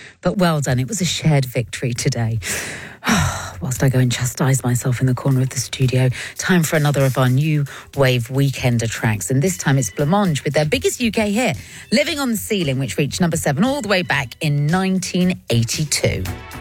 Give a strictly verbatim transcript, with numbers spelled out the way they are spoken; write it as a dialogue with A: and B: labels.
A: But well done. It was a shared victory today. Whilst I go and chastise myself in the corner of the studio, time for another of our new wave weekender tracks. And this time it's Blancmange with their biggest U K hit, Living on the Ceiling, which reached number seven all the way back in nineteen eighty-two.